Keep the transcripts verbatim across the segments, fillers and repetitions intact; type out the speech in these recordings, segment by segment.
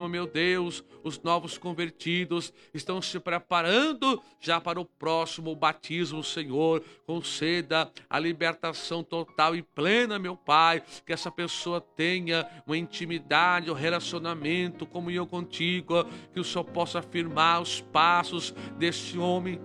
meu Deus, os novos convertidos estão se preparando já para o próximo batismo, Senhor. Conceda a libertação total e plena, meu Pai, que essa pessoa tenha uma intimidade, um relacionamento, comunhão contigo, que o Senhor possa afirmar os passos desse homem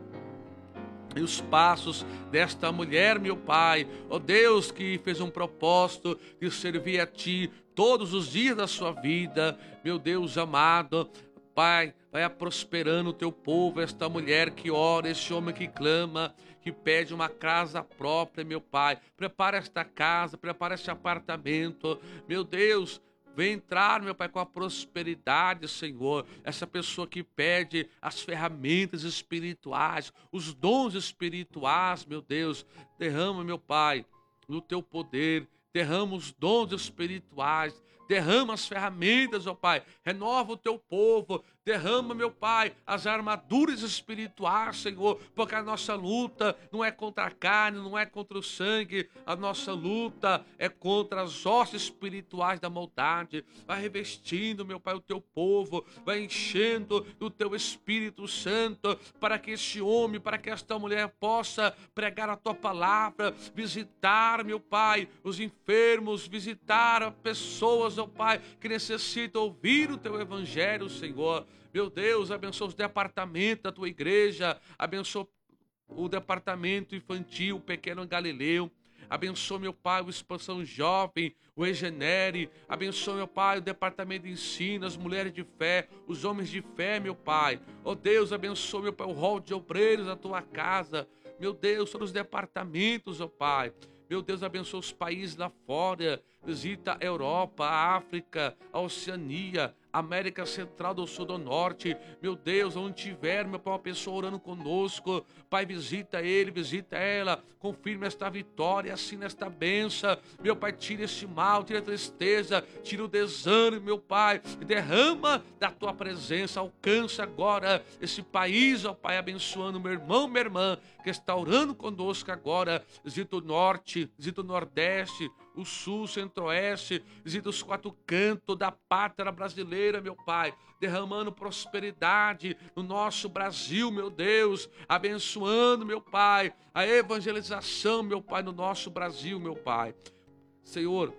e os passos desta mulher, meu Pai, ó Deus, que fez um propósito de servir a Ti todos os dias da sua vida, meu Deus amado. Pai, vai prosperando o Teu povo, esta mulher que ora, este homem que clama, que pede uma casa própria, meu Pai. Prepara esta casa, prepara este apartamento, meu Deus. Vem entrar, meu Pai, com a prosperidade, Senhor. Essa pessoa que pede as ferramentas espirituais, os dons espirituais, meu Deus. Derrama, meu Pai, no Teu poder. Derrama os dons espirituais. Derrama as ferramentas, ó Pai. Renova o Teu povo. Derrama, meu Pai, as armaduras espirituais, Senhor, porque a nossa luta não é contra a carne, não é contra o sangue, a nossa luta é contra as hostes espirituais da maldade. Vai revestindo, meu Pai, o Teu povo, vai enchendo do Teu Espírito Santo, para que este homem, para que esta mulher possa pregar a Tua palavra, visitar, meu Pai, os enfermos, visitar pessoas, ó Pai, que necessitam ouvir o Teu Evangelho, Senhor. Meu Deus, abençoa os departamentos da Tua igreja, abençoa o departamento infantil, o Pequeno Galileu, abençoa, meu Pai, o Expansão Jovem, o Regenere, abençoa, meu Pai, o departamento de ensino, as mulheres de fé, os homens de fé, meu Pai. Oh Deus, abençoa, meu Pai, o rol de obreiros da Tua casa, meu Deus, todos os departamentos, ó Pai. Meu Deus, abençoa os países lá fora, visita a Europa, a África, a Oceania, América Central, do Sul, do Norte. Meu Deus, onde tiver, meu Pai, uma pessoa orando conosco, Pai, visita ele, visita ela, confirma esta vitória, assim nesta benção. Meu Pai, tira este mal, tira a tristeza, tira o desânimo, meu Pai, e derrama da Tua presença, alcança agora esse país, ó Pai, abençoando meu irmão, minha irmã, que está orando conosco agora. Visita o Norte, visita o Nordeste, o Sul, Centro-Oeste, visita os quatro cantos da pátria brasileira, meu Pai, derramando prosperidade no nosso Brasil, meu Deus, abençoando, meu Pai, a evangelização, meu Pai, no nosso Brasil, meu Pai. Senhor,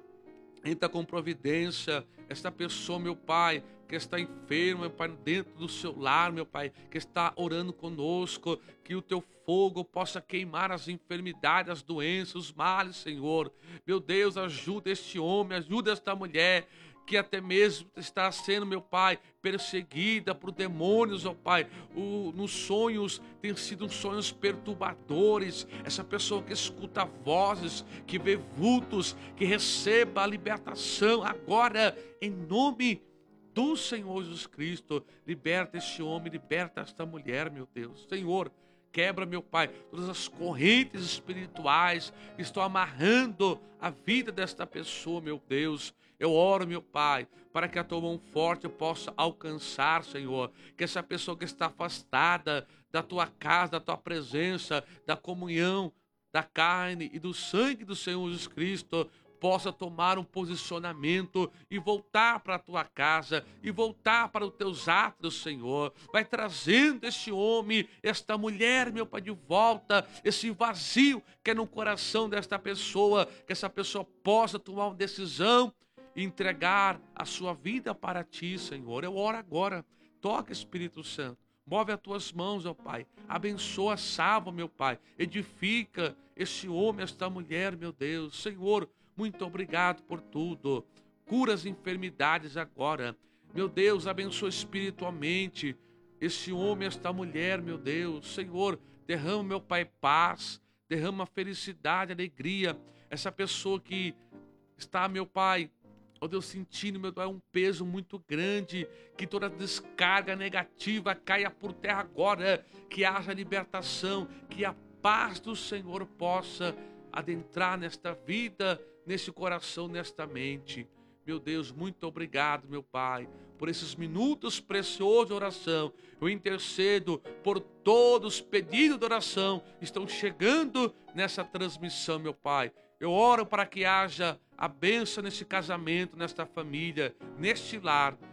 entra com providência esta pessoa, meu Pai, que está enfermo, meu Pai, dentro do seu lar, meu Pai, que está orando conosco, que o Teu fogo possa queimar as enfermidades, as doenças, os males, Senhor. Meu Deus, ajuda este homem, ajuda esta mulher, que até mesmo está sendo, meu Pai, perseguida por demônios, ó Pai. O, nos sonhos, tem sido sonhos perturbadores. Essa pessoa que escuta vozes, que vê vultos, que receba a libertação agora, em nome do Senhor Jesus Cristo. Liberta este homem, liberta esta mulher, meu Deus. Senhor, quebra, meu Pai, todas as correntes espirituais que estão amarrando a vida desta pessoa, meu Deus. Eu oro, meu Pai, para que a Tua mão forte possa alcançar, Senhor, que essa pessoa que está afastada da Tua casa, da Tua presença, da comunhão, da carne e do sangue do Senhor Jesus Cristo, possa tomar um posicionamento e voltar para a Tua casa e voltar para os Teus atos, Senhor. Vai trazendo este homem, esta mulher, meu Pai, de volta, esse vazio que é no coração desta pessoa, que essa pessoa possa tomar uma decisão e entregar a sua vida para Ti, Senhor. Eu oro agora, toca, Espírito Santo, move as Tuas mãos, ó Pai, abençoa, salva, meu Pai, edifica este homem, esta mulher, meu Deus. Senhor, muito obrigado por tudo. Cura as enfermidades agora. Meu Deus, abençoa espiritualmente esse homem, esta mulher, meu Deus. Senhor, derrama, meu Pai, paz. Derrama felicidade, alegria. Essa pessoa que está, meu Pai, ó Deus, sentindo, meu Deus, um peso muito grande. Que toda descarga negativa caia por terra agora. Que haja libertação. Que a paz do Senhor possa adentrar nesta vida, nesse coração, nesta mente. Meu Deus, muito obrigado, meu Pai, por esses minutos preciosos de oração. Eu intercedo por todos os pedidos de oração que estão chegando nessa transmissão, meu Pai. Eu oro para que haja a bênção nesse casamento, nesta família, neste lar.